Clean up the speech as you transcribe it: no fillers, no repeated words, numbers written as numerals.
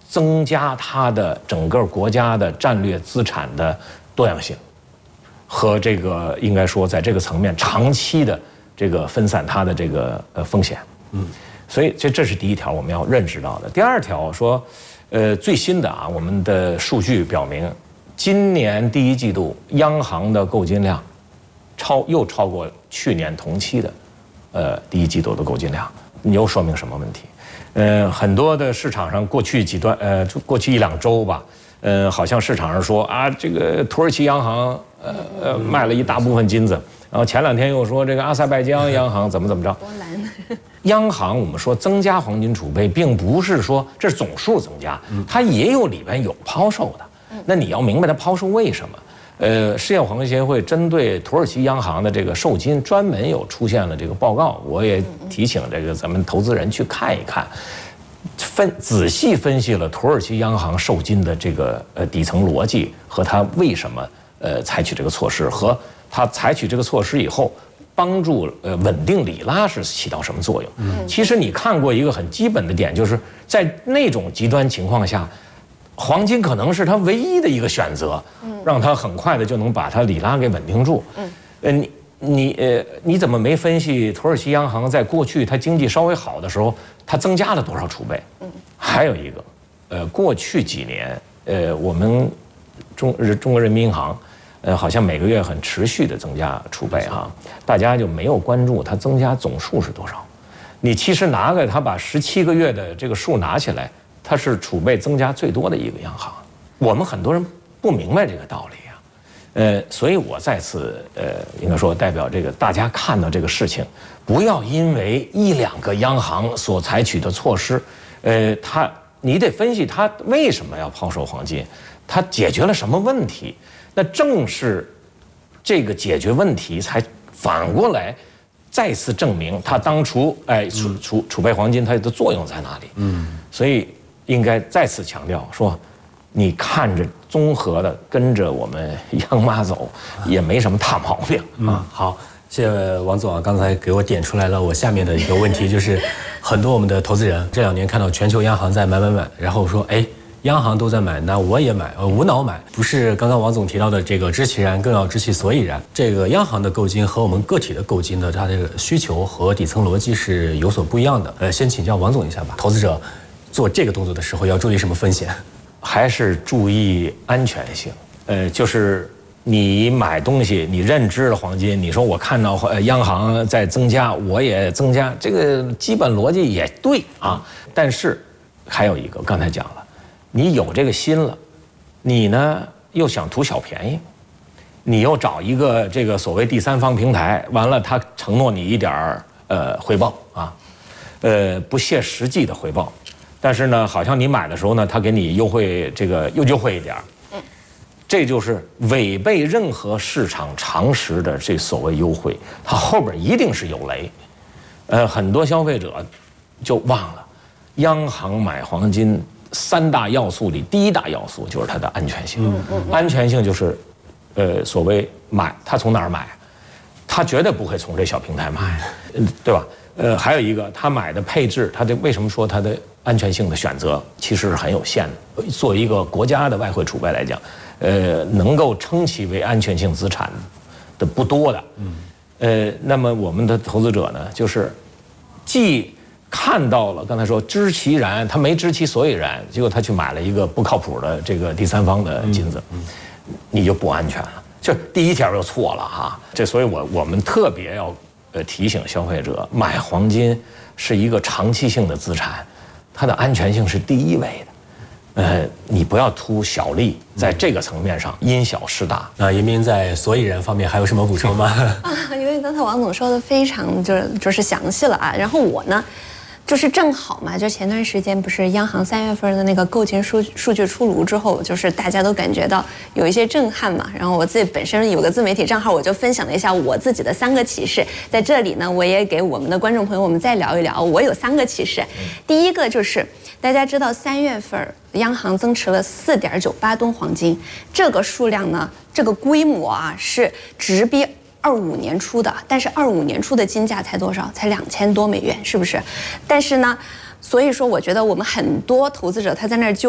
增加它的整个国家的战略资产的多样性，和这个应该说在这个层面长期的这个分散它的这个风险。所以这是第一条我们要认识到的。第二条说，最新的啊，我们的数据表明，今年第一季度央行的购金量又超过去年同期的第一季度的购金量，又说明什么问题？很多的市场上过去一两周吧，好像市场上说啊，这个土耳其央行卖了一大部分金子，然后前两天又说这个阿塞拜疆央行怎么着。 波兰。 央行我们说增加黄金储备，并不是说这是总数增加，它也有里边有抛售的。那你要明白它抛售为什么？世界黄金协会针对土耳其央行的这个售金专门有出现了这个报告，我也提醒这个咱们投资人去看一看，仔细分析了土耳其央行售金的这个底层逻辑和它为什么采取这个措施，和它采取这个措施以后帮助稳定里拉是起到什么作用。其实你看过一个很基本的点，就是在那种极端情况下，黄金可能是它唯一的一个选择，让它很快的就能把它里拉给稳定住。你怎么没分析土耳其央行在过去它经济稍微好的时候，它增加了多少储备？还有一个，过去几年，我们中国人民银行，好像每个月很持续的增加储备哈，大家就没有关注它增加总数是多少。你其实拿个它把17个月的这个数拿起来，它是储备增加最多的一个央行。我们很多人不明白这个道理啊，所以我再次应该说代表这个大家看到这个事情，不要因为一两个央行所采取的措施，你得分析它为什么要抛售黄金，它解决了什么问题。那正是这个解决问题，才反过来再次证明它当初储备黄金它的作用在哪里。所以应该再次强调说，你看着综合的跟着我们央妈走，也没什么大毛病啊。 好，谢谢王总啊，刚才给我点出来了我下面的一个问题，就是很多我们的投资人这2年看到全球央行在买，然后说央行都在买，那我也买，无脑买，不是刚刚王总提到的这个知其然，更要知其所以然。这个央行的购金和我们个体的购金的它的需求和底层逻辑是有所不一样的。先请教王总一下吧，投资者做这个动作的时候要注意什么风险？ 还是注意安全性。就是你买东西，你认知了黄金，你说我看到央行在增加，我也增加，这个基本逻辑也对啊。但是还有一个，刚才讲了。你有这个心了，你呢又想图小便宜，你又找一个这个所谓第三方平台，完了他承诺你一点回报啊，不切实际的回报，但是呢，好像你买的时候呢，他给你优惠又优惠一点，这就是违背任何市场常识的这所谓优惠，它后边一定是有雷，很多消费者就忘了，央行买黄金。3大要素里，第1大要素就是它的安全性。安全性就是，所谓买，他从哪儿买？他绝对不会从这小平台买，对吧？还有一个，他买的配置，为什么说它的安全性的选择其实是很有限的？作为一个国家的外汇储备来讲，能够称其为安全性资产的不多的。那么我们的投资者呢，就是既看到了，刚才说知其然，他没知其所以然，结果他去买了一个不靠谱的这个第三方的金子，你就不安全了。就第一条就错了哈。所以我们特别要提醒消费者，买黄金是一个长期性的资产，它的安全性是第1位的。你不要图小利，在这个层面上因小失大。 那严明在所以然方面还有什么补充吗？ 因为刚才王总说的非常就是详细了啊，然后我呢。就是正好嘛，就前段时间不是央行3月份的那个购金数据出炉之后，就是大家都感觉到有一些震撼嘛。然后我自己本身有个自媒体账号，我就分享了一下我自己的3个启示。在这里呢，我也给我们的观众朋友，我们再聊一聊。我有3个启示。第一个就是大家知道3月份央行增持了4.98吨黄金，这个数量呢，这个规模啊是直逼25年初的，但是25年初的金价才多少？才2000多美元，是不是？但是呢，所以说我觉得我们很多投资者他在那儿就。